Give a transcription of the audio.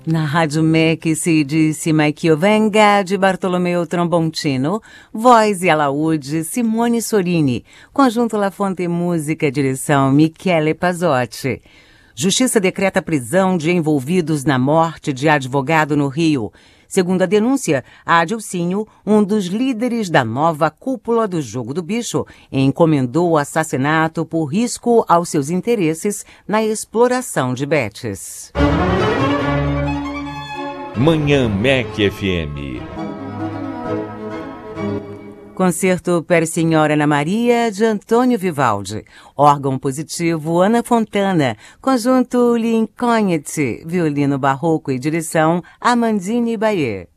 Na Rádio MEC se disse Mike Venga, de Bartolomeu Trombontino, voz e alaúde Simone Sorini, conjunto La Fonte Música, direção Michele Pazzotti. Justiça decreta prisão de envolvidos na morte de advogado no Rio. Segundo a denúncia, Adilcinho, um dos líderes da nova cúpula do Jogo do Bicho, encomendou o assassinato por risco aos seus interesses na exploração de bets. Manhã MEC FM. Concerto per Signora Ana Maria, de Antônio Vivaldi. Órgão positivo, Ana Fontana. Conjunto Lincognete. Violino barroco e direção, Amandine Bayer.